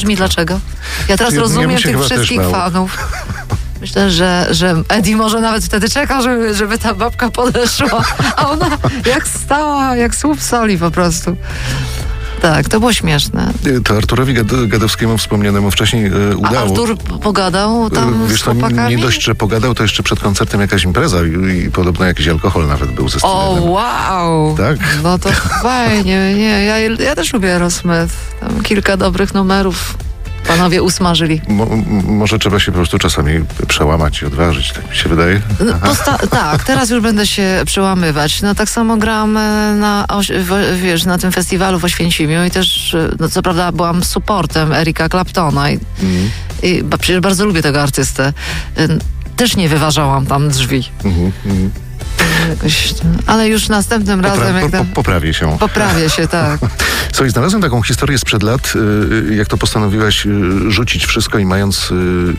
Brzmi dlaczego? Ja teraz rozumiem tych wszystkich fanów. Myślę, że Eddie może nawet wtedy czekał, żeby ta babka podeszła, a ona jak stała, jak słup soli po prostu. Tak, to było śmieszne. To Arturowi Gadowskiemu wspomnianemu wcześniej udało. A Artur pogadał tam z chłopakami? Nie dość, że pogadał, to jeszcze przed koncertem jakaś impreza i podobno jakiś alkohol nawet był ze Stevenem. O, wow! Tak? No to fajnie. Nie, ja też lubię Aerosmith. Tam kilka dobrych numerów panowie usmażyli. Może trzeba się po prostu czasami przełamać i odważyć, tak mi się wydaje. Tak, teraz już będę się przełamywać. No tak samo gram na tym festiwalu w Oświęcimiu i też, no co prawda byłam supportem Erika Claptona i przecież bardzo lubię tego artystę. Też nie wyważałam tam drzwi. Jakoś, ale już następnym razem... Poprawię się. Poprawię się, tak. Słuchaj, znalazłem taką historię sprzed lat, jak to postanowiłaś rzucić wszystko i mając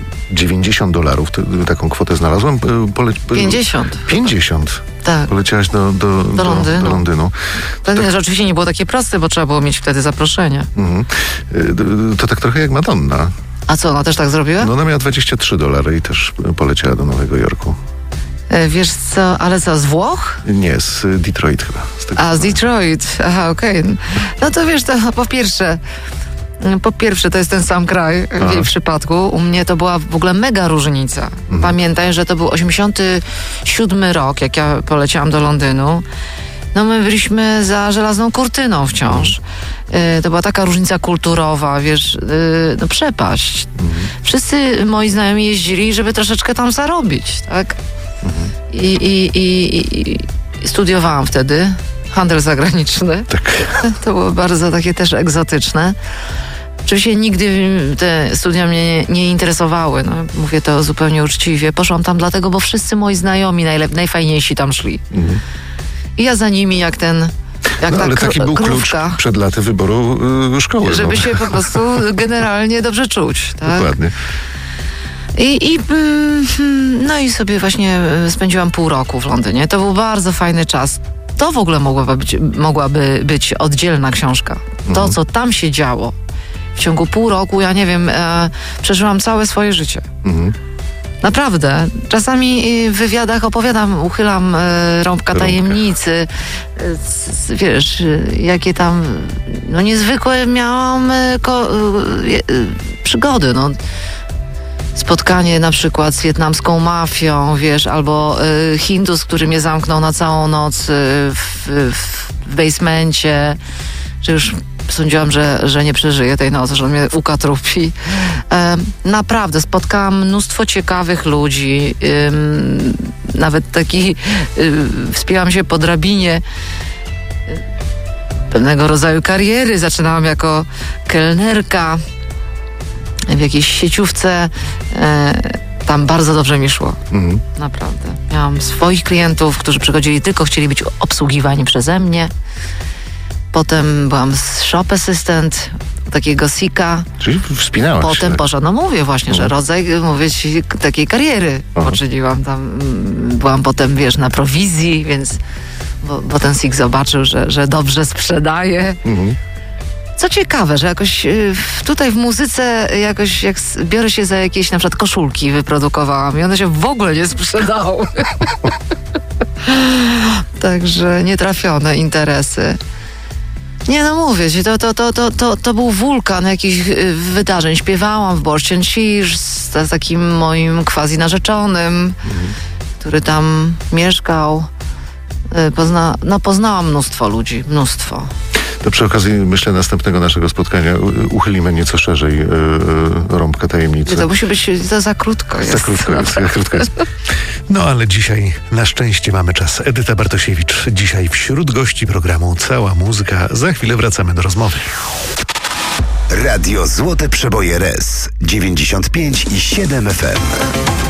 $90, taką kwotę znalazłem. 50. 50? Tak. Poleciałaś do Londynu. To oczywiście nie było takie proste, bo trzeba było mieć wtedy zaproszenie. To tak trochę jak Madonna. A co, ona też tak zrobiła? No ona miała $23 i też poleciała do Nowego Jorku. Wiesz co, ale co, z Włoch? Nie, z Detroit chyba. Z Detroit. Aha, okej. No to wiesz, to po pierwsze to jest ten sam kraj w jej przypadku. U mnie to była w ogóle mega różnica. Pamiętaj, że to był 87 rok, jak ja poleciałam do Londynu. No my byliśmy za żelazną kurtyną wciąż. To była taka różnica kulturowa, wiesz, no przepaść. Wszyscy moi znajomi jeździli, żeby troszeczkę tam zarobić, tak? I studiowałam wtedy handel zagraniczny. Tak. To było bardzo takie też egzotyczne. Oczywiście nigdy te studia mnie nie interesowały. No, mówię to zupełnie uczciwie. Poszłam tam dlatego, bo wszyscy moi znajomi najfajniejsi tam szli. I ja za nimi jak ale taki był klucz przed laty wyboru szkoły. Żeby się po prostu generalnie dobrze czuć. Tak? Dokładnie. No i sobie właśnie spędziłam pół roku w Londynie. To był bardzo fajny czas. To w ogóle mogłaby być oddzielna książka. To, co tam się działo w ciągu pół roku, ja nie wiem, przeżyłam całe swoje życie. Naprawdę. Czasami w wywiadach uchylam rąbka tajemnicy. Wiesz, jakie tam niezwykłe miałam przygody, spotkanie na przykład z wietnamską mafią, wiesz, albo Hindus, który mnie zamknął na całą noc w basemencie, że już sądziłam, że nie przeżyję tej nocy, że on mnie ukatrupi. Naprawdę, spotkałam mnóstwo ciekawych ludzi. Nawet wspięłam się po drabinie pewnego rodzaju kariery. Zaczynałam jako kelnerka w jakiejś sieciówce. Tam bardzo dobrze mi szło. Naprawdę. Miałam swoich klientów, którzy przychodzili tylko chcieli być obsługiwani przeze mnie. Potem byłam shop assistant takiego Sika. Czyli wspinałaś Potem się. poszłam, mówię właśnie, że rodzaj, mówię ci, takiej kariery poczyniłam tam. Byłam potem, wiesz, na prowizji, więc bo ten Sik zobaczył, że dobrze sprzedaje. Co ciekawe, że jakoś tutaj w muzyce jakoś jak biorę się za jakieś na przykład koszulki wyprodukowałam i one się w ogóle nie sprzedały. Także nietrafione interesy. Nie, no mówię ci, to był wulkan jakichś wydarzeń. Śpiewałam w Boston Cheers z takim moim quasi narzeczonym, który tam mieszkał. Poznałam mnóstwo ludzi, mnóstwo. To przy okazji, myślę, następnego naszego spotkania uchylimy nieco szerzej rąbkę tajemnicy. To musi być za krótko jest. Za krótko jest. No ale dzisiaj na szczęście mamy czas. Edyta Bartosiewicz dzisiaj wśród gości programu Cała Muzyka. Za chwilę wracamy do rozmowy. Radio Złote Przeboje RS 95,7 FM.